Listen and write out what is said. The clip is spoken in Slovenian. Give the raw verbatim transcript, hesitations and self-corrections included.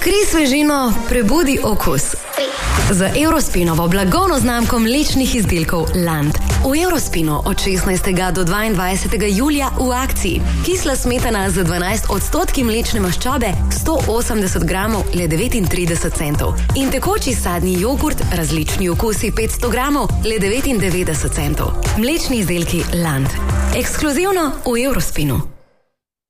Odkrij svežino, prebudi okus. Z Eurospinovo blagovno znamko mlečnih izdelkov Land. V Eurospinu od šestnajstega do dvaindvajsetega julija v akciji. Kisla smetana za dvanajst odstotki mlečne maščobe, sto osemdeset gramov, le devetintrideset centov. In tekoči sadni jogurt, različni okusi, petsto gramov, le devetindevetdeset centov. Mlečni izdelki Land. Ekskluzivno v Eurospinu.